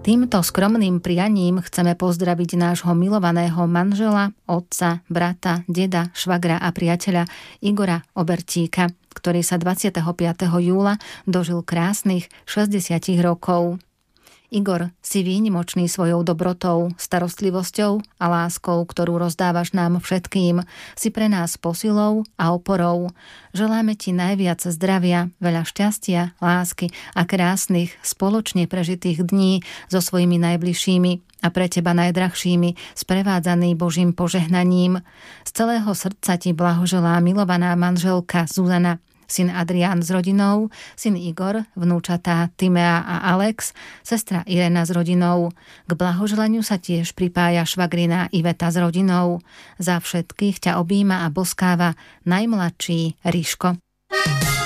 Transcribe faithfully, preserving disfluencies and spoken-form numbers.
Týmto skromným prianím chceme pozdraviť nášho milovaného manžela, otca, brata, deda, švagra a priateľa Igora Obertíka, ktorý sa dvadsiateho piateho júla dožil krásnych šesťdesiat rokov. Igor, si výnimočný svojou dobrotou, starostlivosťou a láskou, ktorú rozdávaš nám všetkým. Si pre nás posilou a oporou. Želáme ti najviac zdravia, veľa šťastia, lásky a krásnych, spoločne prežitých dní so svojimi najbližšími a pre teba najdrahšími, sprevádzaný Božím požehnaním. Z celého srdca ti blahoželá milovaná manželka Zuzana, syn Adrián s rodinou, syn Igor, vnúčatá Timea a Alex, sestra Irena s rodinou. K blahoželaniu sa tiež pripája švagrina Iveta s rodinou. Za všetkých ťa objíma a boskáva najmladší Ríško.